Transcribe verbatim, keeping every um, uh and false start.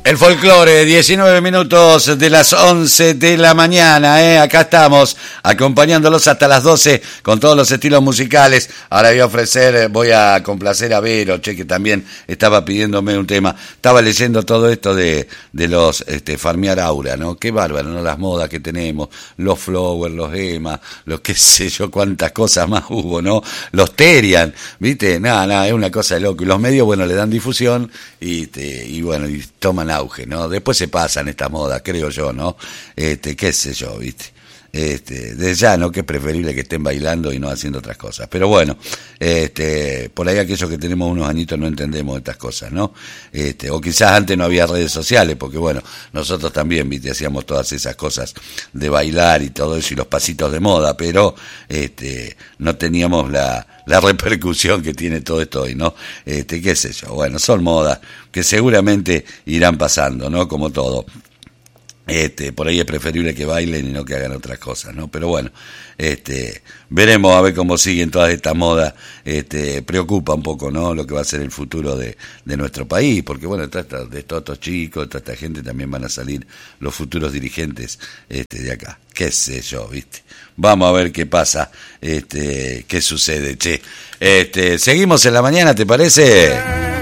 El folclore, diecinueve minutos de las once de la mañana, ¿eh? Acá estamos, acompañándolos hasta las doce con todos los estilos musicales. Ahora voy a ofrecer, voy a complacer a Vero, che, que también estaba pidiéndome un tema. Estaba leyendo todo esto de, de los este, farmear aura, ¿no? Qué bárbaro, ¿no? Las modas que tenemos, los flowers, los Emma, los qué sé yo, cuántas cosas más hubo, ¿no? Los Terian, ¿viste? Nada, nada, es una cosa de loco. Y los medios, bueno, le dan difusión y, este, y bueno, y toman auge, ¿no? Después se pasan esta moda, creo yo, ¿no? Este, qué sé yo, ¿viste? Este, de ya, ¿no? Que es preferible que estén bailando y no haciendo otras cosas. Pero bueno, este, por ahí aquellos que tenemos unos añitos no entendemos estas cosas, ¿no? Este, o quizás antes no había redes sociales, porque bueno, nosotros también, ¿viste? Hacíamos todas esas cosas de bailar y todo eso y los pasitos de moda, pero este, no teníamos la, la repercusión que tiene todo esto hoy, ¿no? Este, qué sé yo, bueno, son modas que seguramente irán pasando, ¿no? Como todo. Este, por ahí es preferible que bailen y no que hagan otras cosas, ¿no? Pero bueno, este, veremos a ver cómo siguen todas estas modas. Este, preocupa un poco, ¿no? Lo que va a ser el futuro de, de nuestro país, porque bueno, de todos estos chicos, de toda esta gente también van a salir los futuros dirigentes, este, de acá. Qué sé yo, ¿viste? Vamos a ver qué pasa, este, qué sucede, che. Este, seguimos en la mañana, ¿te parece?